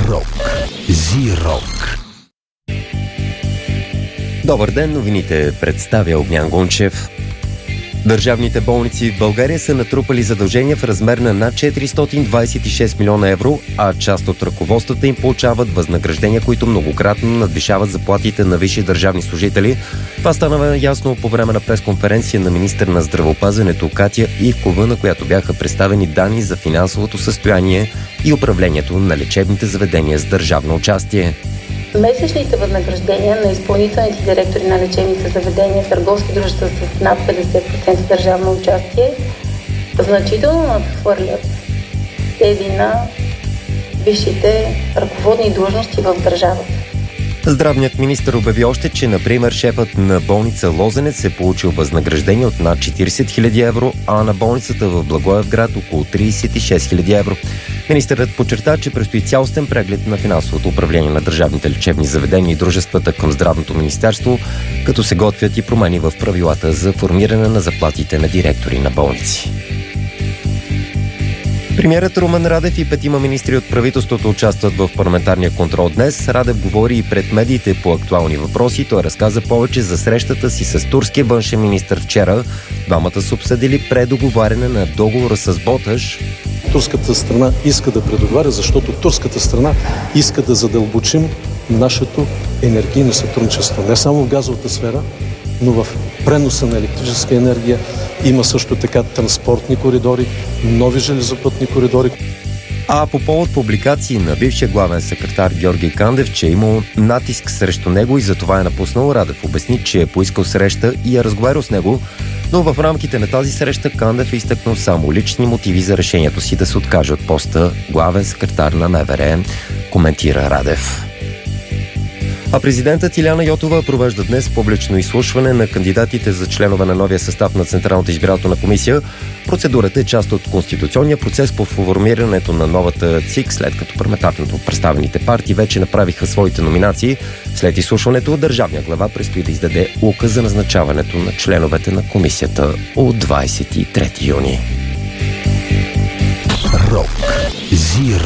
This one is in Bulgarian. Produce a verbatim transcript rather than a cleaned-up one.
Рок. Зи-рок. Добър ден, новините представя Огнян Гунчев. Държавните болници в България са натрупали задължения в размер на над четиристотин двадесет и шест милиона евро, а част от ръководствата им получават възнаграждения, които многократно надвишават заплатите на висши държавни служители. Това стана ясно по време на пресконференция на министър на здравеопазването Катя Ивкова, на която бяха представени данни за финансовото състояние и управлението на лечебните заведения с държавно участие. Месечните възнаграждения на изпълнителните директори на лечебните заведения в търговски дружества с над петдесет процента държавно участие значително надхвърлят тези на висшите ръководни длъжности в държавата. Здравният министър обяви още, че, например, шефът на болница Лозенец е получил възнаграждение от над четиридесет хиляди евро, а на болницата в Благоевград около тридесет и шест хиляди евро. Министърът подчерта, че предстои цялостен преглед на финансовото управление на държавните лечебни заведения и дружествата към Здравното министерство, като се готвят и промени в правилата за формиране на заплатите на директори на болници. Премиерът Румен Радев и петима министри от правителството участват в парламентарния контрол днес. Радев говори и пред медиите по актуални въпроси. Той разказа повече за срещата си с турския външен министър вчера. Двамата са обсъдили предоговаряне на договора с Боташ. Турската страна иска да предоговаря, защото турската страна иска да задълбочим нашето енергийно сътрудничество. Не само в газовата сфера, но в преноса на електрическа енергия. Има също така транспортни коридори, нови железопътни коридори. А по повод публикации на бившия главен секретар Георги Кандев, че е имал натиск срещу него и затова е напуснал, Радев обясни, че е поискал среща и е разговарял с него, но в рамките на тази среща Кандев е изтъкнал само лични мотиви за решението си да се откаже от поста главен секретар на МВР, коментира Радев. А президентът Илияна Йотова провежда днес публично изслушване на кандидатите за членове на новия състав на Централната избирателна комисия. Процедурата е част от конституционния процес по формирането на новата ЦИК, след като парламентарно представените партии вече направиха своите номинации. След изслушването държавния глава предстои да издаде указ за назначаването на членовете на комисията от двадесет и трети юни. Рок. Зи-рок.